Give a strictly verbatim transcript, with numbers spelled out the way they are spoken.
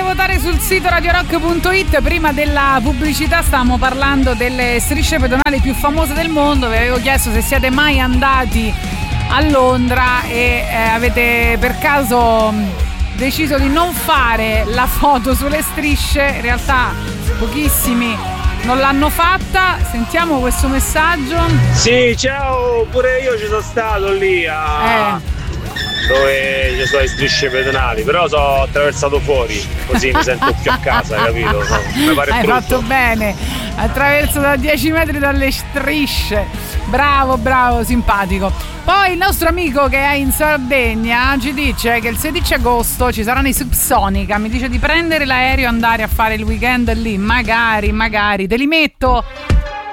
votare sul sito radio rock punto it. Prima della pubblicità stavamo parlando delle strisce pedonali più famose del mondo. Vi avevo chiesto se siete mai andati a Londra e eh, avete per caso deciso di non fare la foto sulle strisce. In realtà pochissimi non l'hanno fatta. Sentiamo questo messaggio. Sì, ciao, pure io ci sono stato lì a... Eh. dove ci sono le strisce pedonali, però sono attraversato fuori, così mi sento più a casa, capito? No, mi pare Hai brutto. fatto bene, attraverso da dieci metri dalle strisce. Bravo, bravo, simpatico. Poi il nostro amico che è in Sardegna ci dice che il sedici agosto ci saranno i Subsonica. Mi dice di prendere l'aereo e andare a fare il weekend lì. Magari, magari, te li metto